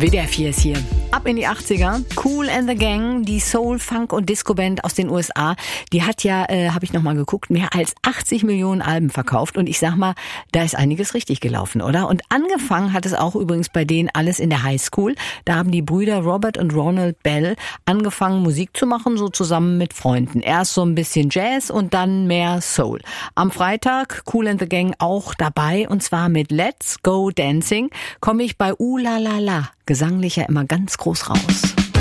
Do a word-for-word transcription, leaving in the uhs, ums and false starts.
W D R vier ist hier. Ab in die achtziger. Kool and the Gang, die Soul, Funk und Disco-Band aus den U S A. Die hat ja, äh, habe ich nochmal geguckt, mehr als achtzig Millionen Alben verkauft. Und ich sag mal, da ist einiges richtig gelaufen, oder? Und angefangen hat es auch übrigens bei denen alles in der Highschool. Da haben die Brüder Robert und Ronald Bell angefangen, Musik zu machen, so zusammen mit Freunden. Erst so ein bisschen Jazz und dann mehr Soul. Am Freitag, Kool and the Gang auch dabei. Und zwar mit Let's Go Dancing komme ich bei Uh La La La gesanglich ja immer ganz groß raus.